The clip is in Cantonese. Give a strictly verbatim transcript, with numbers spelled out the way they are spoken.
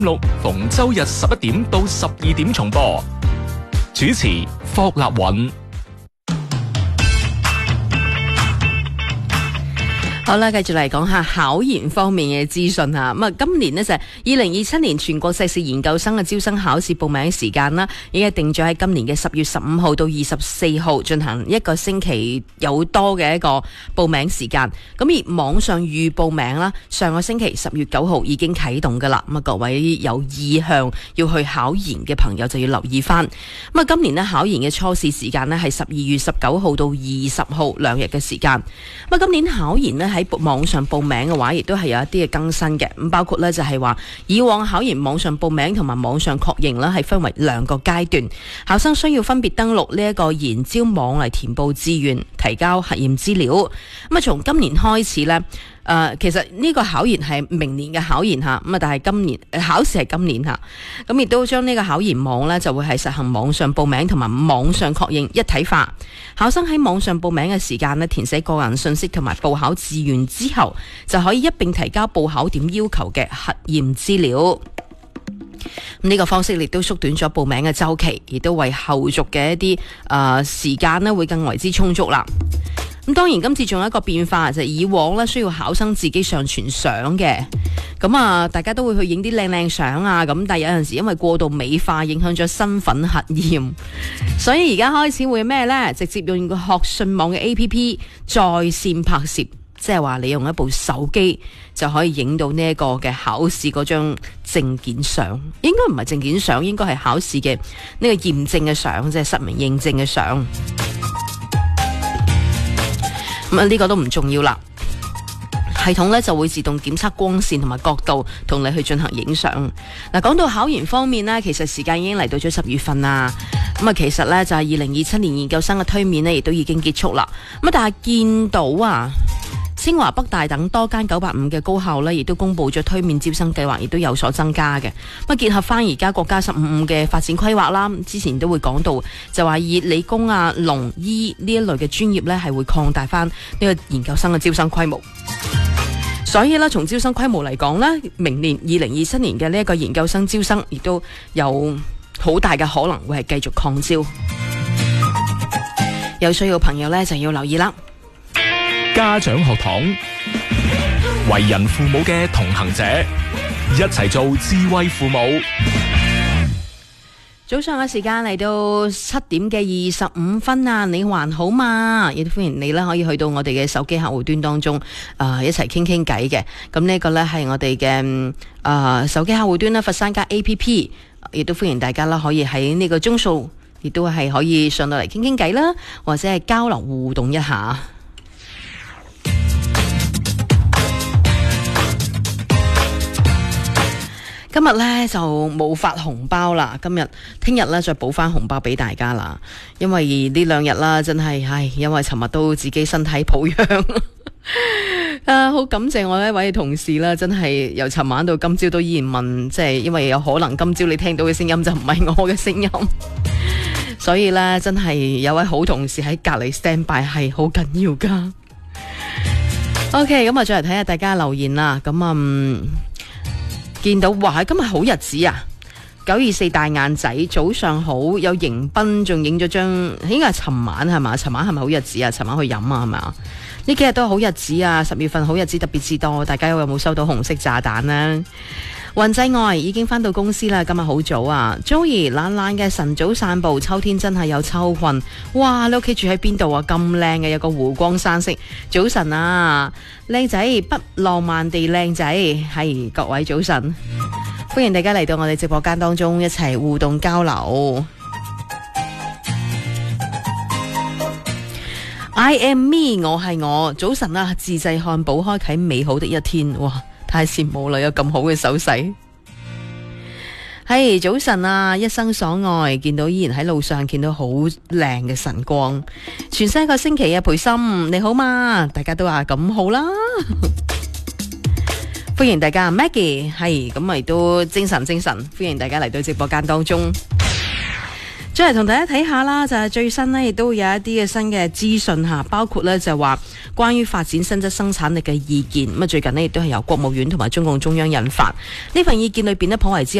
六逢周日十一點到十二點重播。主持霍立允。 好啦，繼續嚟講下考研方面嘅資訊吓。咁啊，今年呢，就係二零二七年全國碩士研究生嘅招生考試報名時間啦，已經定咗喺今年嘅十月十五號到二十四號進行一個星期有多嘅一個報名時間。咁而網上預報名啦，上個星期十月九號已經啟動噶啦。咁啊，各位有意向要去考研嘅朋友就要留意翻。咁啊，今年呢，考研嘅初試時間呢係十二月十九號到二十號兩日嘅時間。咁啊，今年考研呢，喺網上報名嘅話，亦都係有一啲嘅更新嘅。咁包括呢，就係話，以往考研網上報名同埋網上確認啦，係分為兩個階段。考生需要分別登錄呢一個研招網嚟填報志願，提交核驗資料。咁啊，從今年開始呢。誒、呃，其實呢個考研係明年嘅考研吓，咁啊，但係今年、呃、考試係今年吓，咁亦都將呢個考研網呢就會係實行網上報名同埋網上確認一體化。考生喺網上報名嘅時間呢，填寫個人信息同埋報考志願之後，就可以一併提交報考點要求嘅核驗資料。呢個方式亦都縮短咗報名嘅周期，亦都為後續嘅一啲誒、呃、時間呢會更為之充足啦。咁當然今次仲有一個變化，就係、以往咧需要考生自己上傳相嘅，咁啊大家都會去影啲靚靚相啊，咁但係有陣時因為過度美化影響咗身份核驗，所以而家開始會咩呢？直接用個學信網嘅 A P P 在線拍攝，即係話你用一部手機就可以影到呢一個嘅考試嗰張證件相，應該唔係證件相，應該係考試嘅呢個驗證嘅相，即係實名認證嘅相。咁啊，呢個都唔重要啦。系統呢就會自動檢測光線同埋角度，同你去進行影相。嗱，講到考研方面呢，其實時間已經嚟到咗十月份啦。咁啊，其實呢，就係二零二七年研究生嘅推免呢，亦都已經結束啦。咁啊，但係見到啊，清華、北大等多間九八五嘅高校呢，亦都公布咗推免招生計劃，亦都有所增加嘅。咁結合翻而家國家十五五嘅發展規劃啦，之前都會講到，就話以理工啊、農醫呢一類嘅專業呢，係會擴大翻呢個研究生嘅招生規模。所以呢，從招生規模嚟講呢，明年二零二七年嘅呢一個研究生招生，亦都有好大嘅可能會係繼續擴招。有需要朋友呢，就要留意啦。 家長學堂，為人父母嘅同行者，一齊做智慧父母。 早上嘅時間嚟到七點嘅二十五分啊，你還好嘛？亦都歡迎你啦，可以去到我哋嘅手機客戶端當中，誒、呃、一齊傾傾偈嘅。咁呢個呢係我哋嘅誒手機客戶端啦，佛山家 A P P， 亦都歡迎大家啦，可以喺呢個鐘數，亦都係可以上到嚟傾傾偈啦，或者係交流互動一下。今日呢就冇發紅包啦，今日聽日呢再補翻紅包俾大家啦，因為呢兩日啦真係，唉，因為尋日都自己身體抱恙，啊，好感謝我一位同事啦，真係由尋晚到今朝都依然問，即係因為有可能今朝你聽到嘅聲音就唔係我嘅聲音，所以呢真係有位好同事喺隔籬 stand by 係好緊要噶。OK， 咁啊再嚟睇下大家留言啦，咁啊。嗯見到哇，今日好日子啊！九二四大眼仔早上好，有迎賓，仲影咗張，應該係尋晚係嘛？尋晚係咪好日子啊？尋晚去飲啊係咪啊？呢幾日都係好日子啊！十月份好日子特別之多，大家有冇收到紅色炸彈呢？雲際外已經返到公司啦，今日好早啊 Joey 懶懶嘅晨早散步，秋天真係有秋困。哇，你屋企住喺邊度啊？咁靚嘅，有個湖光山色。早晨啊，靚仔不浪漫地靚仔，係各位早晨，歡迎大家嚟到我哋直播間當中一齊互動交流。I am me， 我係我。早晨啊，自製漢堡開啟美好的一天。哇，太羨慕啦，有咁好嘅手勢。係、hey, 早晨啊，一生所愛，見到依然喺路上見到好靚嘅晨光。全新一個星期嘅陪心，你好嘛？大家都話咁好啦。歡迎大家 Maggie， 係咁咪都精神精神，歡迎大家嚟到直播間當中。 再嚟同大家睇下啦，就係、是、最新呢，亦都會有一啲嘅新嘅資訊吓，包括呢就話關於發展新質生產力嘅意見。咁啊，最近呢，亦都係由國務院同埋中共中央印發呢份意見裏邊呢，頗為之